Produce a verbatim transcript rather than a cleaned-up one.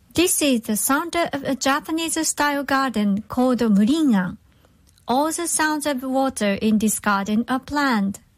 This is the sound of a Japanese-style garden called Muringan. All the sounds of water in this garden are planned.